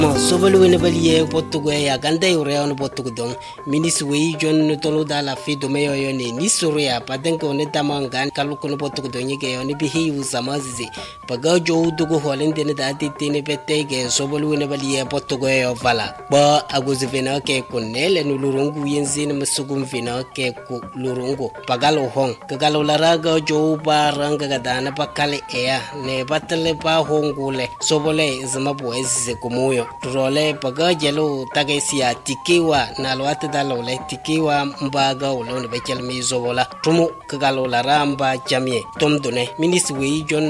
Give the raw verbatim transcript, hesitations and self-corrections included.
Sobolu ne balie botugo ya ganda yore on botugo don minis we jon tolo dala fi do meyo yone ni soria padenko ne tamangan kaluko no botugo don yege on bi hi usamazi paga jo dugo holende ne dati tine petege sobolu ne balie botugo yo vala ba aguzivena ke kunele no lurungu yenzine masugum vina ke ku lurungu pagalo hong kagalo laraga jo baranga gadana pakale ea ne batale pa hongule sobole zamabu eze kumuyo role paga jelo tagesia tikiwa na lwate dalole tikiwa mbaga ulone bechel mizo wala tumu kagalo la ramba jamie tomdone minis we jon